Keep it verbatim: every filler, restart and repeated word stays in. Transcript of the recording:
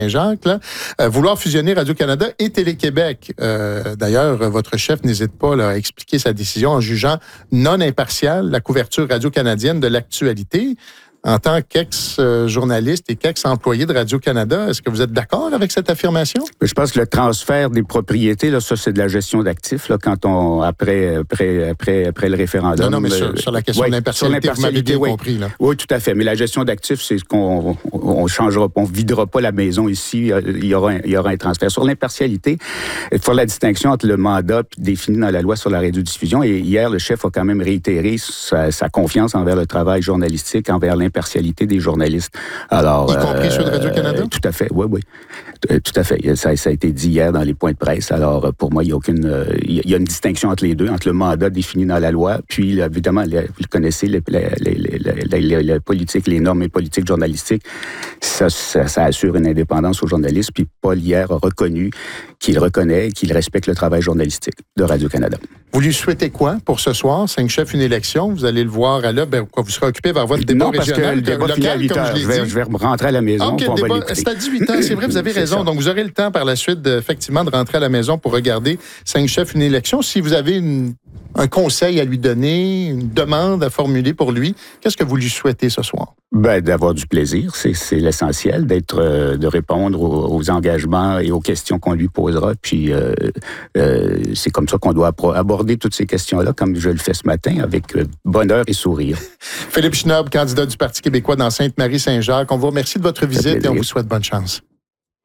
Saint-Jacques, là, euh, vouloir fusionner Radio-Canada et Télé-Québec. Euh, d'ailleurs, votre chef n'hésite pas là, à expliquer sa décision en jugeant non impartiale la couverture radio-canadienne de l'actualité. En tant qu'ex-journaliste et qu'ex-employé de Radio-Canada, est-ce que vous êtes d'accord avec cette affirmation? Je pense que le transfert des propriétés, là, ça, c'est de la gestion d'actifs, là, quand on, après, après, après, après le référendum. Non, non, mais sur, sur la question ouais, de l'impartialité, vous m'avez bien oui. compris, là. Oui, tout à fait. Mais la gestion d'actifs, c'est ce qu'on, on, on changera, on videra pas la maison ici. Il y aura un, il y aura un transfert. Sur l'impartialité, il faut faire la distinction entre le mandat défini dans la loi sur la radiodiffusion. Et hier, le chef a quand même réitéré sa, sa confiance envers le travail journalistique, envers l'impartialité des journalistes. Alors, y compris euh, ceux de Radio-Canada? Tout à fait, oui, oui. Tout à fait. Ça, ça a été dit hier dans les points de presse. Alors, pour moi, il y a aucune, il y a une distinction entre les deux, entre le mandat défini dans la loi, puis, évidemment, les, vous le connaissez, les, les, les, les, les, les politiques, les normes et politiques journalistiques, ça, ça, ça assure une indépendance aux journalistes. Puis, Paul, hier, a reconnu qu'il reconnaît et qu'il respecte le travail journalistique de Radio-Canada. Vous lui souhaitez quoi pour ce soir? Cinq chefs, une élection. Vous allez le voir à l'heure. Ben, quoi, vous serez occupé vers votre débat non, parce régional, que le débat local, finit à huit heures. comme je, je, vais, je vais rentrer à la maison. Ah, okay, on débat, va c'est à dix-huit heures, c'est vrai, vous avez raison. Donc, vous aurez le temps par la suite, de, effectivement, de rentrer à la maison pour regarder Cinq chefs, une élection. Si vous avez une, un conseil à lui donner, une demande à formuler pour lui, qu'est-ce que vous lui souhaitez ce soir? Ben, d'avoir du plaisir, c'est, c'est l'essentiel, d'être, euh, de répondre aux, aux engagements et aux questions qu'on lui posera. Puis, euh, euh, c'est comme ça qu'on doit aborder toutes ces questions-là, comme je le fais ce matin, avec euh, bonheur et sourire. Philippe Schnob, candidat du Parti québécois dans Sainte-Marie-Saint-Jacques, on vous remercie de votre visite et on vous souhaite bonne chance.